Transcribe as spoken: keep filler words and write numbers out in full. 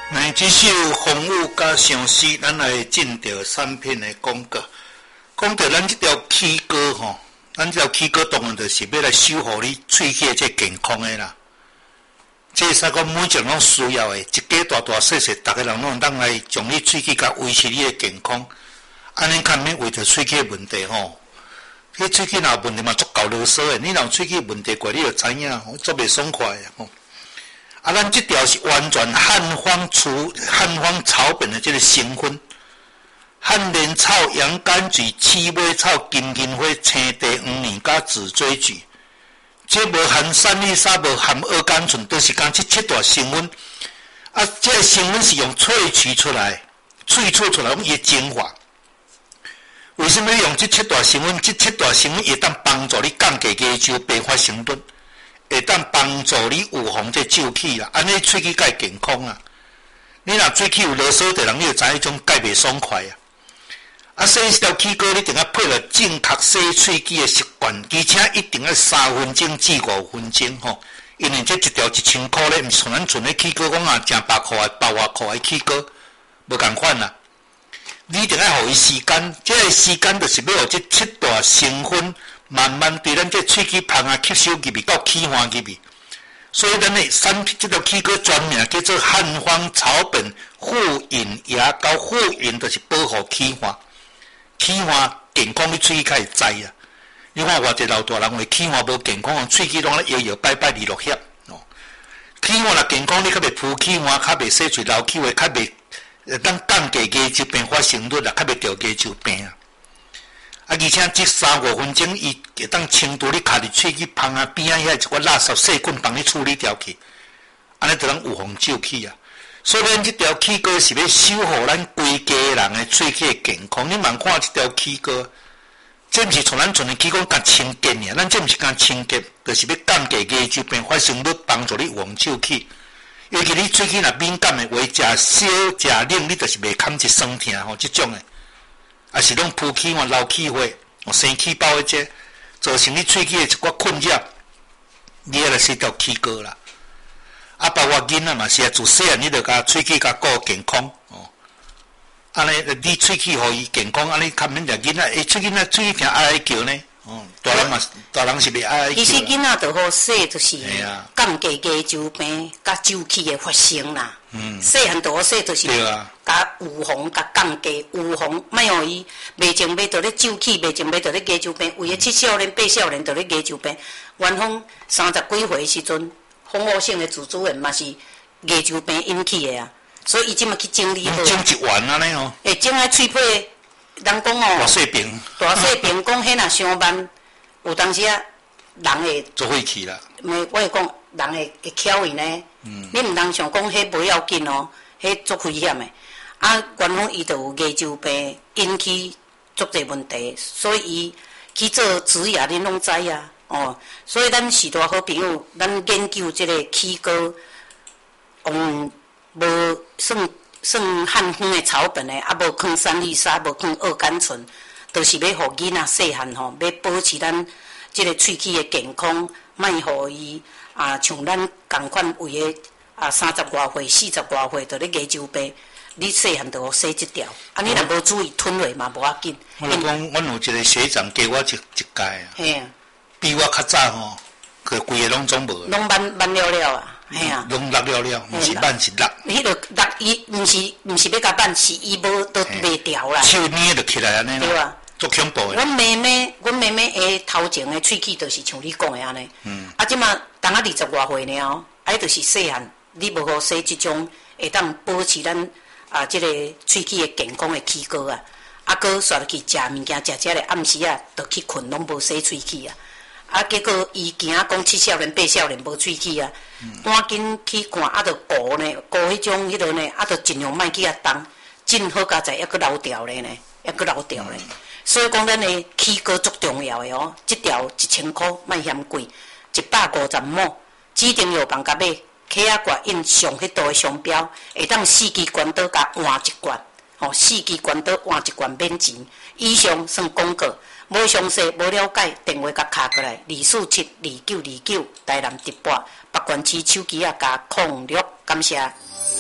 来，这首风雨甲相思，咱来进到产品的广告。讲到咱这条气歌吼，咱这条气歌当然就是要来守护你喙齿这健康的啦。这是讲每一种拢需要的，一家大大细细，逐个人拢当来将你喙齿甲维持你的健康。安尼较免为着喙齿问题吼，迄喙齿若有问题嘛，足够啰嗦的。你若喙齿问题过，你就知影，足袂爽快的吼。啊，咱这条是完全汉方除汉方草本的这个成分，汉莲草、洋甘菊、七味草、金银花、青地黄连加紫锥菊，这无含山丽沙，无含二甘醇，都是讲这七大成分。啊，这个成分是用萃取出来、萃取出来用伊精华。为什么要用这七大成分？这七大成分会当帮助你降低牙周病发生率。会当帮助你预防这皱气啦，安尼喙齿才健康啊！你若喙齿有啰嗦的人，你就知迄种介袂爽快啊！啊，洗一条气膏，你一定要配合正确洗喙齿的习惯，而且一定要三分钟至五分钟吼。因为这一条一千块咧，毋是像咱存的气膏讲啊，正百块、百外块的气膏，无共款啦。你一定要互伊时间，这个时间就是要互这七大成分。慢慢对咱这喙齿芳啊吸收入去，到气化入去。所以咱的产品这条气膏专名叫做汉方草本护龈牙膏，护龈就是保护气化，气化健康你喙齿才会知啊。你看偌济老大人为气化无健康，喙齿拢咧摇摇摆摆离落血哦。气化若健康，你较袂浮气化，较袂洗喙流气话，较袂当降低牙周病发生率啦，较袂得牙周病啊。啊！而且这三五分钟，伊会当清除你卡伫喙齿芳啊边啊遐一寡垃圾细菌，帮你处理掉去，安尼就能预防皱气啊。所以咱这条气膏是要守护咱规家人的喙齿健康。你慢看这条气膏，这毋是像咱存的气膏甲清洁尔，咱这毋是甲清洁，就是要降低牙周病发生率，帮助你预防皱气。尤其你喙齿若敏感的话，食烧食冷，你就是袂堪一酸痛吼，即种的。也是拢浮气化、流气化、生气包的这，造成你喙齿的一寡困扰，你要来洗条气膏啦。啊，包括囡仔嘛是啊，自细汉你着甲喙齿甲顾健康哦。安尼你喙齿互伊健康，安尼较免着囡仔，诶，喙齿仔喙齿听哀哀叫呢。哦，大人嘛，大人是袂哀哀叫。 其实囡仔着好洗，就是降低牙周病、甲周期的发生啦。嗯。细汉着好洗，就是。对啊。甲预防、甲降低、预防，莫互伊袂前袂着咧周期，袂前袂着咧牙周病。为了七少年、八少年着咧牙周病，元丰三十几岁时阵，蜂窝性的组织炎嘛是牙周病引起的啊。所以伊即马去整理好。 整一丸安尼哦。 会整啊喙皮，人讲哦。大细病。 大细病讲，迄若伤慢，有当时啊，人会。 做晦气啦。 没，我会讲，人会会巧伊呢。嗯。你毋通想讲，迄无要紧哦，迄足危险的。啊，元丰伊就有牙周病引起足侪问题，所以伊去做植牙，恁拢知啊。哦，所以咱许多好朋友，咱研究即个气膏，嗯，无算算汉方的草本的，啊，无放山丽沙，无放二甘醇，都、就是要互囡仔细汉吼，要保持咱即个喙齿的健康，莫互伊啊像咱共款为的啊三十外岁、四十外岁，就咧牙周病。你细汉就洗即条，啊！你若无注意吞落嘛，无要紧。 我讲，阮有一个学长加我一一届啊， 嘿比我较早吼，佢规个拢总无。 拢慢慢了了啊，嘿啊。 拢落了了，毋是慢是落。 迄落落伊，毋是毋是要甲慢，是伊无都袂调啦。 手捏就起来安尼对啊， 足恐怖的。 阮妹妹，阮妹妹诶头前诶喙齿就是像你讲诶安尼。嗯。啊，即马当啊二十外岁了，啊，迄就是细汉，你无好洗即种会当保持咱。啊，即、这个喙齿的健康的气膏啊，啊，搁煞落去食物件，食食咧暗时啊，就去困，拢无洗喙齿啊。啊，结果伊惊讲七少年、八少年无喙齿啊，赶紧去看，啊，着顾呢，顾迄种迄落呢，啊，着尽量莫去遐动，真好佳在还阁流掉咧呢，还阁流掉咧。嗯、所以讲，咱的气膏足重要的哦，一条一千块，莫嫌贵，一百五十亩，指定药房甲买。客仔挂印上迄度的商标，会当四支关刀甲换一罐，吼、哦，四支关刀换一罐免钱。以上算广告，无详细无了解，电话甲卡过来，二四七二九二九，台南直播，北关区手机啊加空六，感谢。